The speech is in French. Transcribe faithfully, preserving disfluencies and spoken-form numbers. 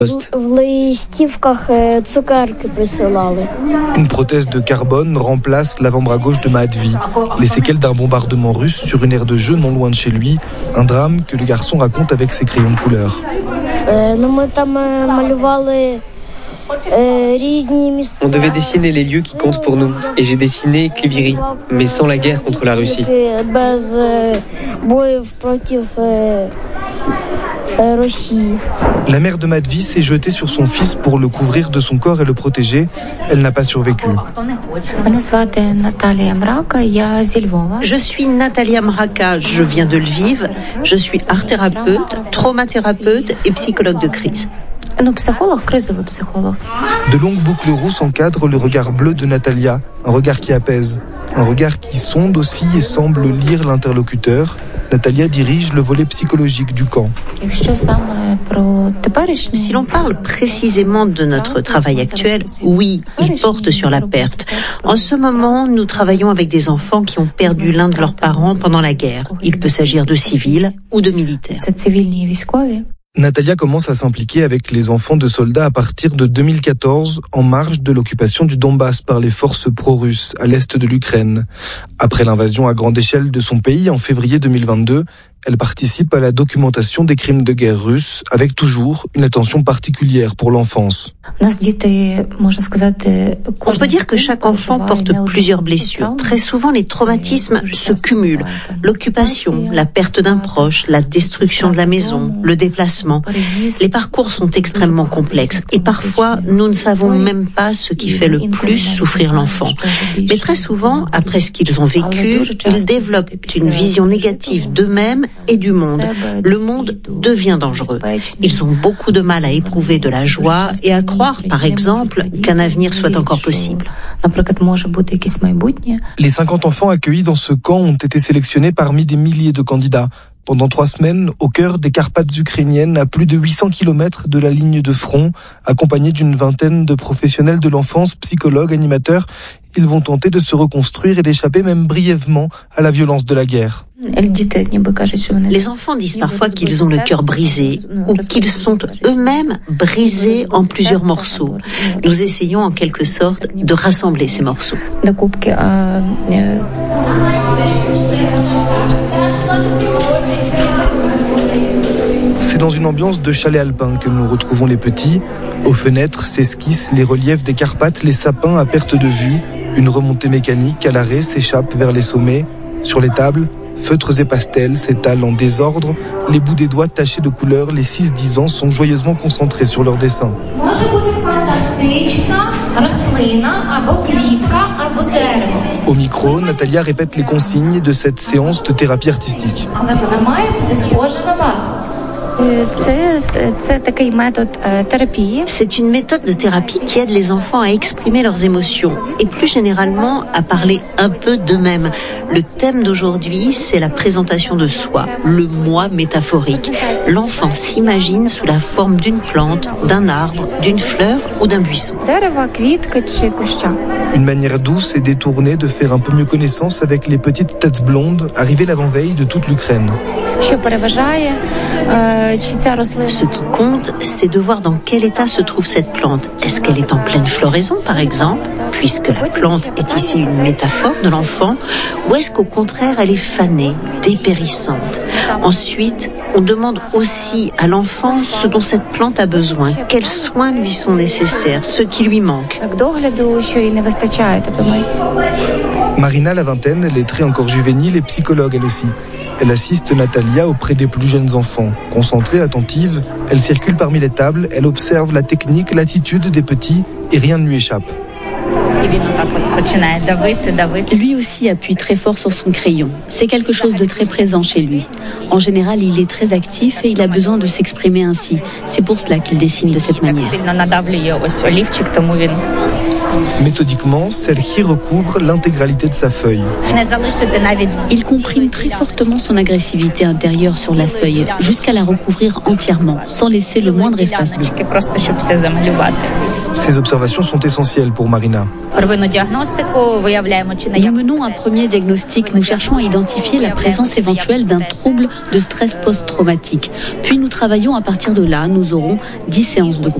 Une prothèse de carbone remplace l'avant-bras gauche de Mahatvi. Les séquelles d'un bombardement russe sur une aire de jeu non loin de chez lui. Un drame que le garçon raconte avec ses crayons de couleur. On devait dessiner les lieux qui comptent pour nous. Et j'ai dessiné Kliviri, mais sans la guerre contre la Russie. La mère de Mahatvi s'est jetée sur son fils pour le couvrir de son corps et le protéger. Elle n'a pas survécu. Je suis Natalia Mraka, je viens de Lviv. Je suis art-thérapeute, traumathérapeute et psychologue de crise. De longues boucles rousses encadrent le regard bleu de Natalia, un regard qui apaise, un regard qui sonde aussi et semble lire l'interlocuteur. Natalia dirige le volet psychologique du camp. Si l'on parle précisément de notre travail actuel, oui, il porte sur la perte. En ce moment, nous travaillons avec des enfants qui ont perdu l'un de leurs parents pendant la guerre. Il peut s'agir de civils ou de militaires. Natalia commence à s'impliquer avec les enfants de soldats à partir de deux mille quatorze, en marge de l'occupation du Donbass par les forces pro-russes à l'est de l'Ukraine. Après l'invasion à grande échelle de son pays en février deux mille vingt-deux, elle participe à la documentation des crimes de guerre russes, avec toujours une attention particulière pour l'enfance. On peut dire que chaque enfant porte plusieurs blessures. Très souvent, les traumatismes se cumulent. L'occupation, la perte d'un proche, la destruction de la maison, le déplacement. Les parcours sont extrêmement complexes et parfois, nous ne savons même pas ce qui fait le plus souffrir l'enfant. Mais très souvent, après ce qu'ils ont vécu, ils développent une vision négative d'eux-mêmes et du monde. Le monde devient dangereux. Ils ont beaucoup de mal à éprouver de la joie et à croire, par exemple, qu'un avenir soit encore possible. Les cinquante enfants accueillis dans ce camp ont été sélectionnés parmi des milliers de candidats. Pendant trois semaines, au cœur des Carpates ukrainiennes, à plus de huit cents kilomètres de la ligne de front, accompagnés d'une vingtaine de professionnels de l'enfance, psychologues, animateurs, ils vont tenter de se reconstruire et d'échapper même brièvement à la violence de la guerre. Les enfants disent parfois qu'ils ont le cœur brisé ou qu'ils sont eux-mêmes brisés en plusieurs morceaux. Nous essayons en quelque sorte de rassembler ces morceaux. C'est dans une ambiance de chalet alpin que nous retrouvons les petits. Aux fenêtres s'esquissent les reliefs des Carpates, les sapins à perte de vue. Une remontée mécanique à l'arrêt s'échappe vers les sommets. Sur les tables, feutres et pastels s'étalent en désordre. Les bouts des doigts tachés de couleurs, les six dix ans sont joyeusement concentrés sur leurs dessins. Au micro, Natalia répète les consignes de cette séance de thérapie artistique. C'est une méthode de thérapie qui aide les enfants à exprimer leurs émotions et plus généralement à parler un peu d'eux-mêmes. Le thème d'aujourd'hui, c'est la présentation de soi, le moi métaphorique. L'enfant s'imagine sous la forme d'une plante, d'un arbre, d'une fleur ou d'un buisson. Une manière douce et détournée de faire un peu mieux connaissance avec les petites têtes blondes arrivées l'avant-veille de toute l'Ukraine. Ce qui compte, c'est de voir dans quel état se trouve cette plante. Est-ce qu'elle est en pleine floraison, par exemple, puisque la plante est ici une métaphore de l'enfant, ou est-ce qu'au contraire, elle est fanée, dépérissante? Ensuite, on demande aussi à l'enfant ce dont cette plante a besoin, quels soins lui sont nécessaires, ce qui lui manque. Marina, la vingtaine, lettrée encore juvénile, est psychologue elle aussi. Elle assiste Natalia auprès des plus jeunes enfants. Concentrée, attentive, elle circule parmi les tables, elle observe la technique, l'attitude des petits et rien ne lui échappe. Lui aussi appuie très fort sur son crayon. C'est quelque chose de très présent chez lui. En général, il est très actif et il a besoin de s'exprimer ainsi. C'est pour cela qu'il dessine de cette manière. Méthodiquement, Serhi recouvre l'intégralité de sa feuille. Il comprime très fortement son agressivité intérieure sur la feuille, jusqu'à la recouvrir entièrement, sans laisser le moindre espace bleu. Ces observations sont essentielles pour Marina. Nous menons un premier diagnostic. Nous cherchons à identifier la présence éventuelle d'un trouble de stress post-traumatique. Puis nous travaillons à partir de là. Nous aurons dix séances de groupe.